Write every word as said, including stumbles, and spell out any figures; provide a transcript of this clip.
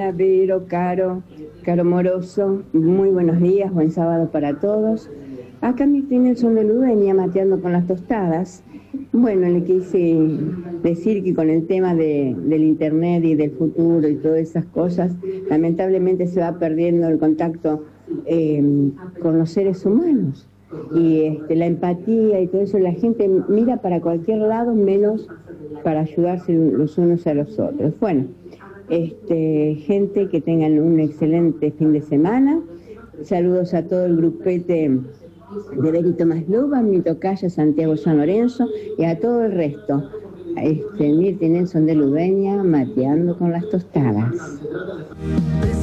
Hola, Vero, Caro, Caro Moroso, muy buenos días, buen sábado para todos. Acá Mirta Nelson de Ludeña, mateando con las tostadas. Bueno, le quise decir que con el tema de, del internet y del futuro y todas esas cosas, lamentablemente se va perdiendo el contacto eh, con los seres humanos. Y este, la empatía y todo eso, la gente mira para cualquier lado menos para ayudarse los unos a los otros. Bueno, este, gente, que tengan un excelente fin de semana. Saludos a todo el grupete de Berito Masluba, mi tocaya Santiago San Lorenzo y a todo el resto. Este, Mirta Nelson de Ludeña, mateando con las tostadas.